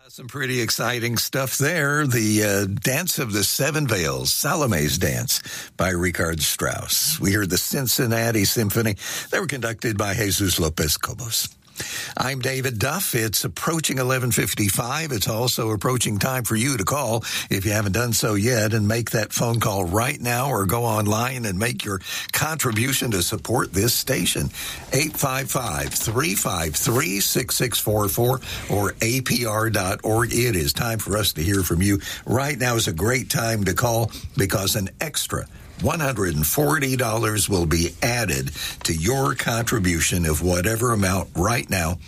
Some pretty exciting stuff there. The Dance of the Seven Veils, Salome's Dance by Richard Strauss. We heard the Cincinnati Symphony. They were conducted by Jesus Lopez Cobos. I'm David Duff. It's approaching 11:55. It's also approaching time for you to call if you haven't done so yet, and make that phone call right now or go online and make your contribution to support this station. 855-353-6644 or apr.org. It is time for us to hear from you. Right now is a great time to call because an extra $140 will be added to your contribution of whatever amount right now.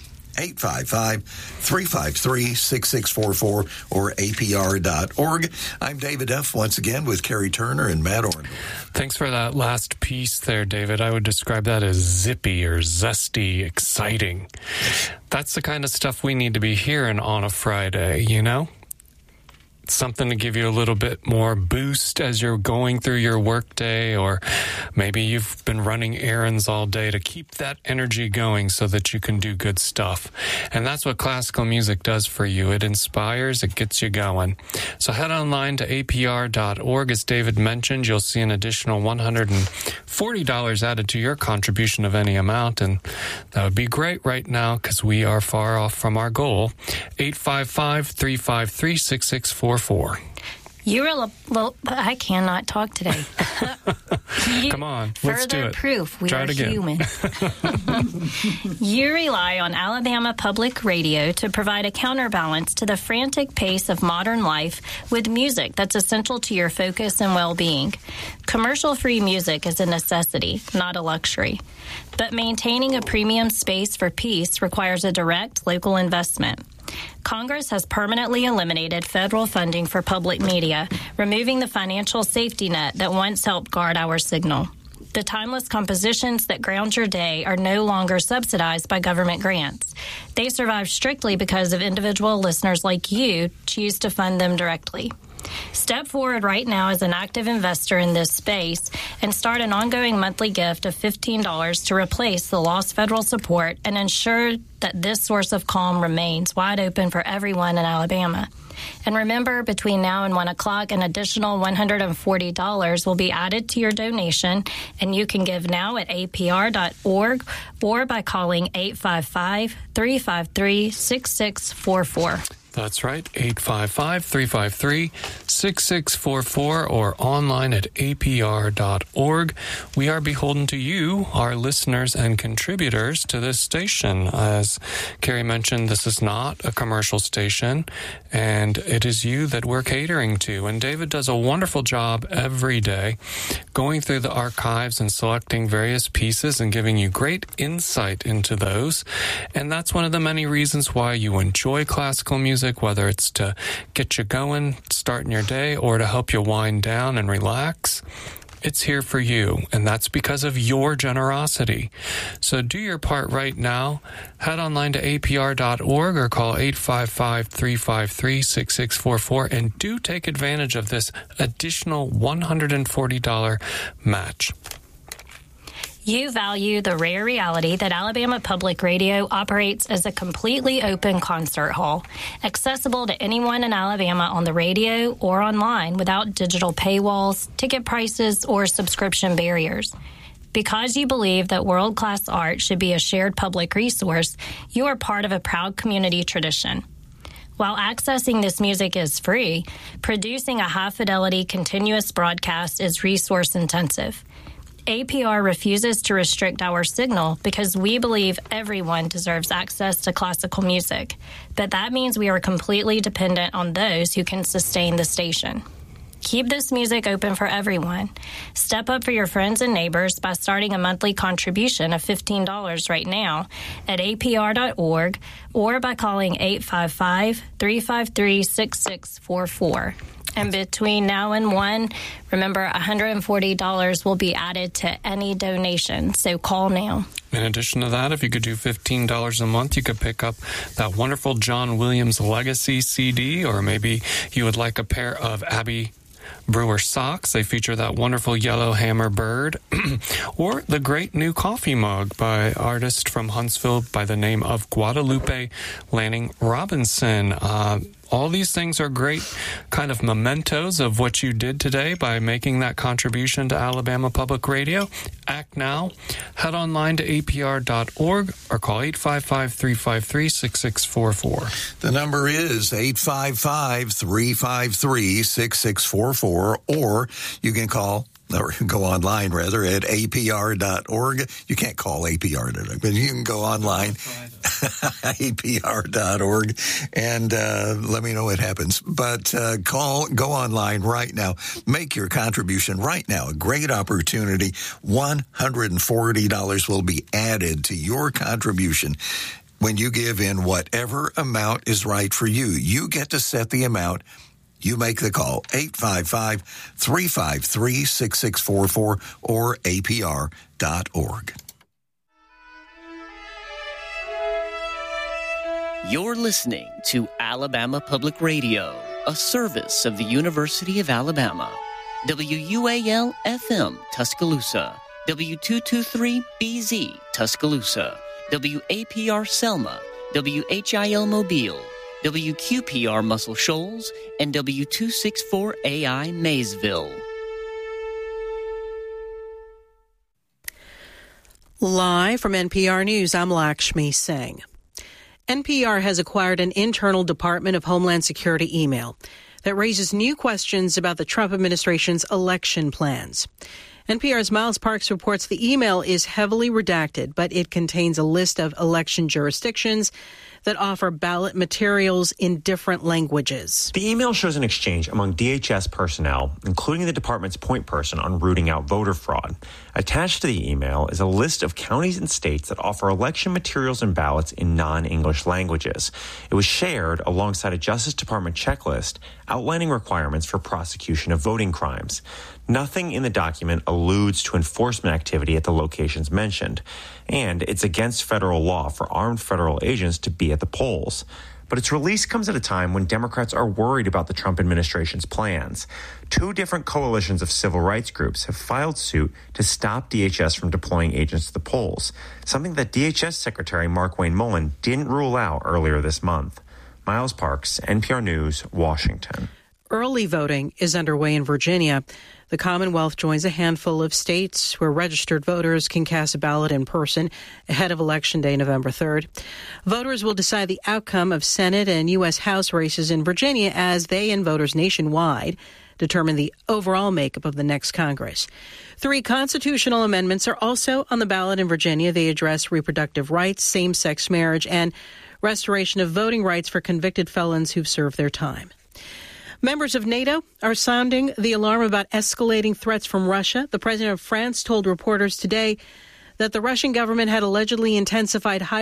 855-353-6644 or apr.org. I'm David Duff once again with Kerry Turner and Matt Orndorff. Thanks for that last piece there, David. I would describe that as zippy or zesty, exciting. That's the kind of stuff we need to be hearing on a Friday, you know? Something to give you a little bit more boost as you're going through your workday, or maybe you've been running errands all day to keep that energy going so that you can do good stuff. And that's what classical music does for you. It inspires, it gets you going. So head online to apr.org. As David mentioned, you'll see an additional $140 added to your contribution of any amount, and that would be great right now because we are far off from our goal. 855-353-6644. I cannot talk today. Come on, let's do it. Further proof we are human. You rely on Alabama Public Radio to provide a counterbalance to the frantic pace of modern life with music that's essential to your focus and well-being. Commercial-free music is a necessity, not a luxury. But maintaining a premium space for peace requires a direct local investment. Congress has permanently eliminated federal funding for public media, removing the financial safety net that once helped guard our signal. The timeless compositions that ground your day are no longer subsidized by government grants. They survive strictly because of individual listeners like you choose to fund them directly. Step forward right now as an active investor in this space and start an ongoing monthly gift of $15 to replace the lost federal support and ensure that this source of calm remains wide open for everyone in Alabama. And remember, between now and 1 o'clock, an additional $140 will be added to your donation, and you can give now at apr.org or by calling 855-353-6644. That's right, 855-353-6644 or online at apr.org. We are beholden to you, our listeners and contributors to this station. As Kerry mentioned, this is not a commercial station, and it is you that we're catering to. And David does a wonderful job every day going through the archives and selecting various pieces and giving you great insight into those. And that's one of the many reasons why you enjoy classical music, whether it's to get you going, starting your day, or to help you wind down and relax. It's here for you, and that's because of your generosity. So do your part right now. Head online to apr.org or call 855-353-6644 and do take advantage of this additional $140 match. You value the rare reality that Alabama Public Radio operates as a completely open concert hall, accessible to anyone in Alabama on the radio or online without digital paywalls, ticket prices, or subscription barriers. Because you believe that world-class art should be a shared public resource, you are part of a proud community tradition. While accessing this music is free, producing a high-fidelity continuous broadcast is resource-intensive. APR refuses to restrict our signal because we believe everyone deserves access to classical music, but that means we are completely dependent on those who can sustain the station. Keep this music open for everyone. Step up for your friends and neighbors by starting a monthly contribution of $15 right now at apr.org or by calling 855-353-6644. And between now and 1, remember, $140 will be added to any donation, so call now. In addition to that, if you could do $15 a month, you could pick up that wonderful John Williams Legacy CD, or maybe you would like a pair of Abbey Brewer socks. They feature that wonderful yellow hammer bird. Or the great new coffee mug by artist from Huntsville by the name of Guadalupe Lanning Robinson. All these things are great kind of mementos of what you did today by making that contribution to Alabama Public Radio. Act now. Head online to apr.org or call 855-353-6644. The number is 855-353-6644, or you can call or go online, rather, at apr.org. You can't call apr.org, but you can go online, apr.org, and let me know what happens. But go online right now. Make your contribution right now. A great opportunity. $140 will be added to your contribution when you give in whatever amount is right for you. You get to set the amount. You make the call, 855-353-6644 or apr.org. You're listening to Alabama Public Radio, a service of the University of Alabama. WUAL-FM, Tuscaloosa. W223-BZ, Tuscaloosa. WAPR Selma. WHIL Mobile. WQPR Muscle Shoals, and W264AI Maysville. Live from NPR News, I'm Lakshmi Singh. NPR has acquired an internal Department of Homeland Security email that raises new questions about the Trump administration's election plans. NPR's Miles Parks reports the email is heavily redacted, but it contains a list of election jurisdictions that offer ballot materials in different languages. The email shows an exchange among DHS personnel, including the department's point person on rooting out voter fraud. Attached to the email is a list of counties and states that offer election materials and ballots in non-English languages. It was shared alongside a Justice Department checklist outlining requirements for prosecution of voting crimes. Nothing in the document alludes to enforcement activity at the locations mentioned, and it's against federal law for armed federal agents to be at the polls. But its release comes at a time when Democrats are worried about the Trump administration's plans. Two different coalitions of civil rights groups have filed suit to stop DHS from deploying agents to the polls, something that DHS Secretary Markwayne Mullin didn't rule out earlier this month. Miles Parks, NPR News, Washington. Early voting is underway in Virginia. The Commonwealth joins a handful of states where registered voters can cast a ballot in person ahead of Election Day, November 3rd. Voters will decide the outcome of Senate and U.S. House races in Virginia as they and voters nationwide determine the overall makeup of the next Congress. 3 constitutional amendments are also on the ballot in Virginia. They address reproductive rights, same-sex marriage, and restoration of voting rights for convicted felons who've served their time. Members of NATO are sounding the alarm about escalating threats from Russia. The president of France told reporters today that the Russian government had allegedly intensified